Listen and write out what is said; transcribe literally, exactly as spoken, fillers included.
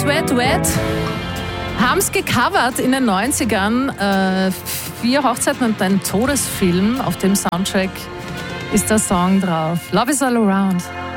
Duett, Duett. Haben es gecovert in den neunzigern. Äh, vier Hochzeiten und ein Todesfilm. Auf dem Soundtrack ist der Song drauf. Love is all around.